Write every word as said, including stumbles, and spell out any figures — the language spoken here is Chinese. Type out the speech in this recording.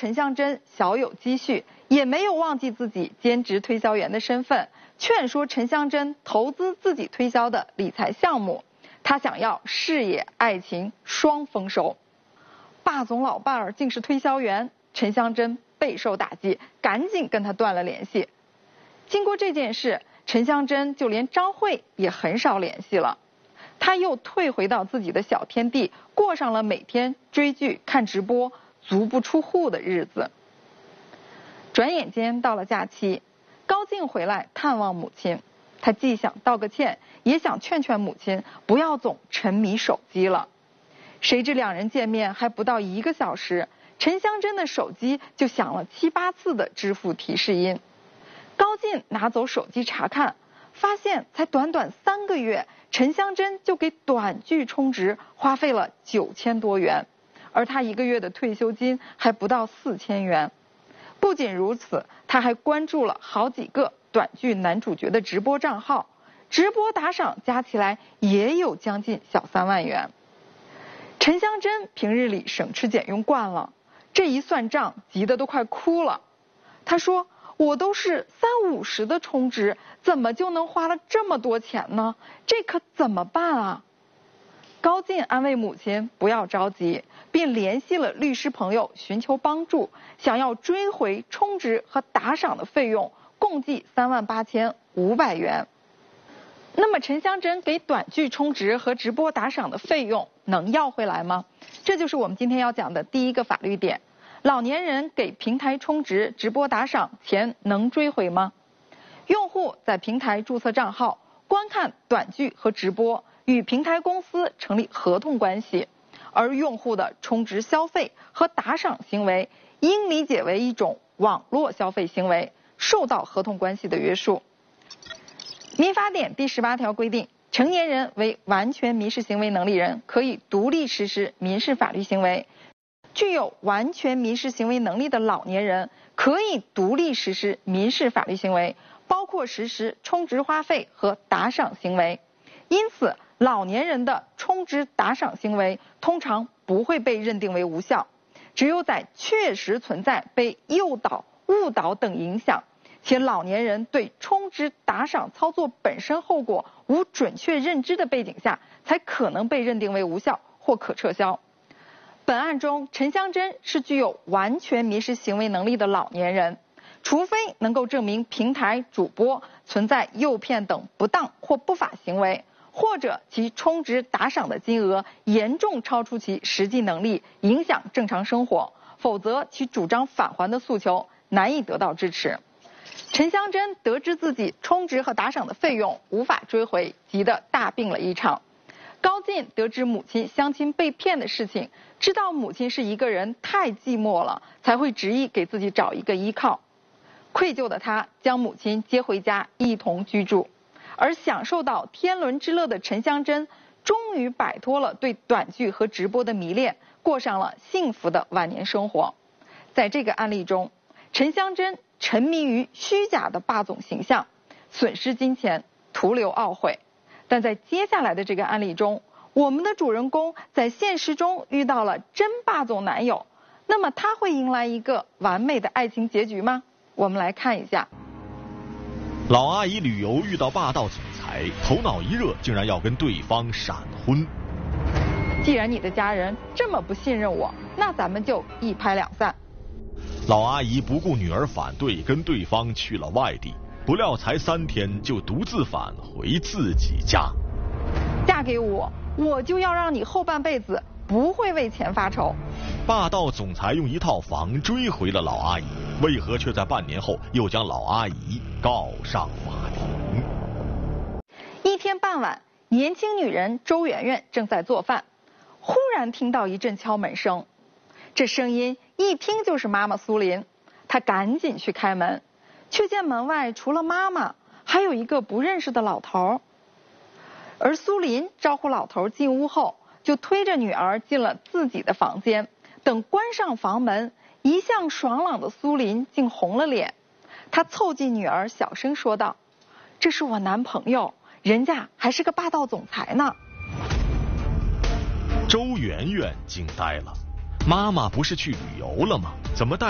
陈香珍小有积蓄，也没有忘记自己兼职推销员的身份，劝说陈香珍投资自己推销的理财项目。他想要事业爱情双丰收。霸总老伴儿竟是推销员，陈香珍备受打击，赶紧跟他断了联系。经过这件事，陈香珍就连张慧也很少联系了。她又退回到自己的小天地，过上了每天追剧看直播足不出户的日子。转眼间到了假期，高静回来探望母亲，她既想道个歉，也想劝劝母亲不要总沉迷手机了。谁知两人见面还不到一个小时，陈香珍的手机就响了七八次的支付提示音。高进拿走手机查看，发现才短短三个月，陈香珍就给短剧充值花费了九千多元，而他一个月的退休金还不到四千元。不仅如此，他还关注了好几个短剧男主角的直播账号，直播打赏加起来也有将近小三万元。陈香珍平日里省吃俭用惯了，这一算账急得都快哭了。他说，我都是三五十的充值，怎么就能花了这么多钱呢？这可怎么办啊？高进安慰母亲不要着急，并联系了律师朋友寻求帮助，想要追回充值和打赏的费用，共计三万八千五百元。那么陈香珍给短剧充值和直播打赏的费用能要回来吗？这就是我们今天要讲的第一个法律点。老年人给平台充值、直播打赏，钱能追回吗？用户在平台注册账号，观看短剧和直播，与平台公司成立合同关系，而用户的充值消费和打赏行为应理解为一种网络消费行为，受到合同关系的约束。民法典第十八条规定，成年人为完全民事行为能力人，可以独立实施民事法律行为。具有完全民事行为能力的老年人可以独立实施民事法律行为，包括实施充值花费和打赏行为。因此，老年人的充值打赏行为通常不会被认定为无效，只有在确实存在被诱导、误导等影响，且老年人对充值打赏操作本身后果无准确认知的背景下，才可能被认定为无效或可撤销。本案中，陈香珍是具有完全民事行为能力的老年人，除非能够证明平台主播存在诱骗等不当或不法行为，或者其充值打赏的金额严重超出其实际能力，影响正常生活，否则其主张返还的诉求难以得到支持。陈香珍得知自己充值和打赏的费用无法追回，急得大病了一场。高进得知母亲相亲被骗的事情，知道母亲是一个人太寂寞了，才会执意给自己找一个依靠。愧疚的他将母亲接回家一同居住，而享受到天伦之乐的陈香珍终于摆脱了对短剧和直播的迷恋，过上了幸福的晚年生活。在这个案例中，陈香珍沉迷于虚假的霸总形象，损失金钱，徒留懊悔。但在接下来的这个案例中，我们的主人公在现实中遇到了真霸总男友，那么他会迎来一个完美的爱情结局吗？我们来看一下。 老阿姨旅游遇到霸道总裁，头脑一热竟然要跟对方闪婚。 既然你的家人这么不信任我，那咱们就一拍两散。 老阿姨不顾女儿反对，跟对方去了外地，不料才三天就独自返回自己家。 嫁给我，我就要让你后半辈子不会为钱发愁。 霸道总裁用一套房追回了老阿姨，为何却在半年后又将老阿姨告上法庭？ 一天傍晚，年轻女人周媛媛正在做饭，忽然听到一阵敲门声，这声音一听就是妈妈苏林。她赶紧去开门，却见门外除了妈妈，还有一个不认识的老头。而苏林招呼老头进屋后，就推着女儿进了自己的房间。等关上房门，一向爽朗的苏林竟红了脸。他凑近女儿小声说道，这是我男朋友，人家还是个霸道总裁呢。 周媛媛惊呆了，妈妈不是去旅游了吗？怎么带